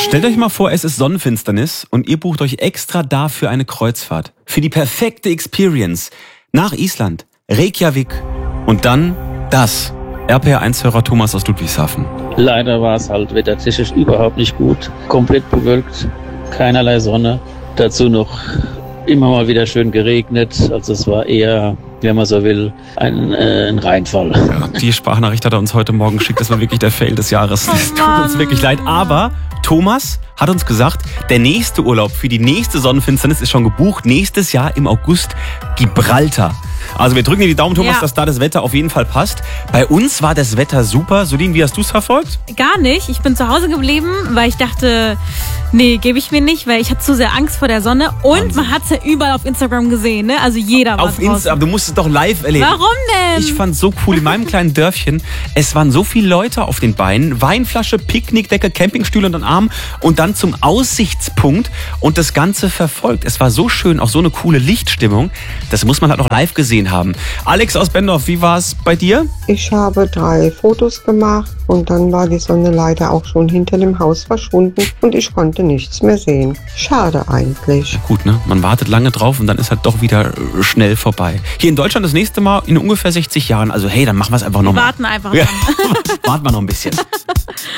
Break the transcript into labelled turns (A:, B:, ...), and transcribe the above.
A: Stellt euch mal vor, es ist Sonnenfinsternis und ihr bucht euch extra dafür eine Kreuzfahrt. Für die perfekte Experience. Nach Island, Reykjavik und dann das. RPR1-Hörer Thomas aus Ludwigshafen.
B: Leider war es halt wettertechnisch überhaupt nicht gut. Komplett bewölkt, keinerlei Sonne. Dazu noch immer mal wieder schön geregnet. Also es war eher, wenn man so will, ein Reinfall.
A: Ja, die Sprachnachricht hat er uns heute Morgen geschickt. Das war wirklich der Fail des Jahres. Das tut uns wirklich leid. Aber Thomas hat uns gesagt, der nächste Urlaub für die nächste Sonnenfinsternis ist schon gebucht. Nächstes Jahr im August Gibraltar. Also wir drücken dir die Daumen, Thomas, dass da das Wetter auf jeden Fall passt. Bei uns war das Wetter super. Solin, wie hast du es verfolgt?
C: Gar nicht. Ich bin zu Hause geblieben, weil ich dachte, nee, gebe ich mir nicht, weil ich hatte zu sehr Angst vor der Sonne. Und Wahnsinn. Man hat es ja überall auf Instagram gesehen, ne? Also jeder war
A: auf Instagram. Du musst es doch live erleben.
C: Warum denn?
A: Ich fand es so cool. In meinem kleinen Dörfchen, es waren so viele Leute auf den Beinen. Weinflasche, Picknickdecke, Campingstühle unter den Arm und dann zum Aussichtspunkt und das Ganze verfolgt. Es war so schön, auch so eine coole Lichtstimmung. Das muss man halt auch live gesehen haben. Alex aus Bendorf, wie war es bei dir?
D: Ich habe 3 Fotos gemacht und dann war die Sonne leider auch schon hinter dem Haus verschwunden und ich konnte nichts mehr sehen. Schade eigentlich.
A: Gut, ne? Man wartet lange drauf und dann ist halt doch wieder schnell vorbei. Hier in Deutschland das nächste Mal in ungefähr 60 Jahren. Also hey, dann machen wir es einfach nochmal.
C: Warten einfach.
A: Ja, warten wir noch ein bisschen.